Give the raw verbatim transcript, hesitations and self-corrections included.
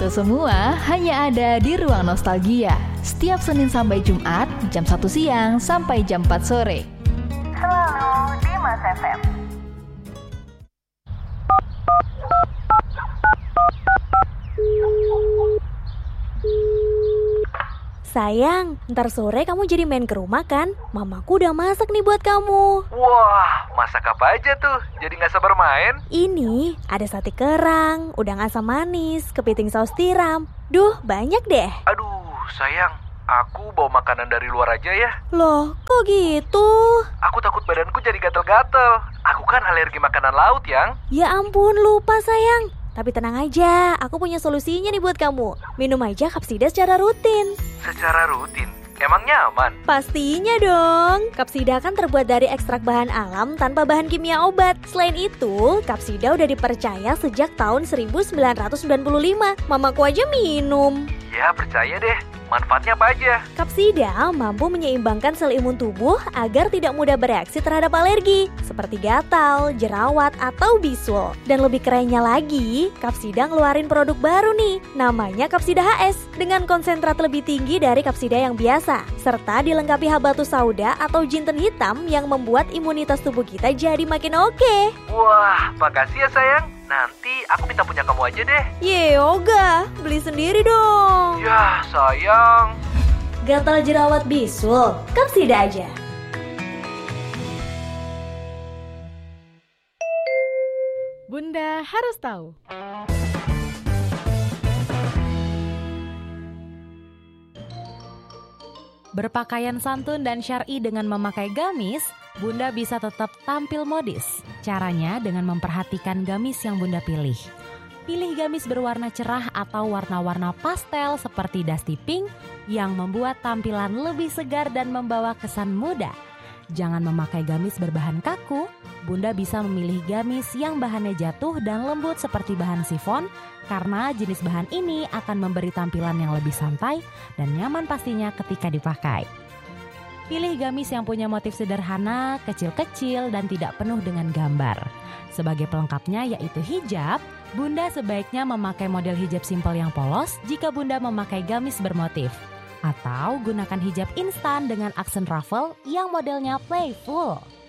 Itu semua hanya ada di Ruang Nostalgia. Setiap Senin sampai Jumat, jam satu siang sampai jam empat sore. Selalu di Mas F M. Sayang, ntar sore kamu jadi main ke rumah kan? Mamaku udah masak nih buat kamu. Wah, masak apa aja tuh? Jadi gak sabar main? Ini ada sate kerang, udang asam manis, kepiting saus tiram. Duh, banyak deh. Aduh, sayang, aku bawa makanan dari luar aja ya. Loh, kok gitu? Aku takut badanku jadi gatel-gatel. Aku kan alergi makanan laut, Yang. Ya ampun, lupa sayang. Tapi tenang aja, aku punya solusinya nih buat kamu. Minum aja Kapsida secara rutin. Secara rutin? Emangnya aman? Pastinya dong. Kapsida kan terbuat dari ekstrak bahan alam tanpa bahan kimia obat. Selain itu, Kapsida udah dipercaya sejak tahun seribu sembilan ratus sembilan puluh lima. Mamaku aja minum. Ya, percaya deh. Manfaatnya apa aja? Kapsida mampu menyeimbangkan sel imun tubuh agar tidak mudah bereaksi terhadap alergi, seperti gatal, jerawat, atau bisul. Dan lebih kerennya lagi, Kapsida ngeluarin produk baru nih, namanya Kapsida H S, dengan konsentrat lebih tinggi dari Kapsida yang biasa, serta dilengkapi habatus sauda atau jinten hitam yang membuat imunitas tubuh kita jadi makin oke. Wah, makasih ya sayang. Nanti aku minta punya kamu aja deh. Ye, Yoga, beli sendiri dong. Ya, sayang. Gatal jerawat bisul, Kapsida aja. Bunda harus tahu. Berpakaian santun dan syar'i dengan memakai gamis, Bunda bisa tetap tampil modis. Caranya dengan memperhatikan gamis yang Bunda pilih. Pilih gamis berwarna cerah atau warna-warna pastel seperti dusty pink yang membuat tampilan lebih segar dan membawa kesan muda. Jangan memakai gamis berbahan kaku. Bunda bisa memilih gamis yang bahannya jatuh dan lembut seperti bahan sifon karena jenis bahan ini akan memberi tampilan yang lebih santai dan nyaman pastinya ketika dipakai. Pilih gamis yang punya motif sederhana, kecil-kecil, dan tidak penuh dengan gambar. Sebagai pelengkapnya yaitu hijab, Bunda sebaiknya memakai model hijab simpel yang polos jika Bunda memakai gamis bermotif. Atau gunakan hijab instan dengan aksen ruffle yang modelnya playful.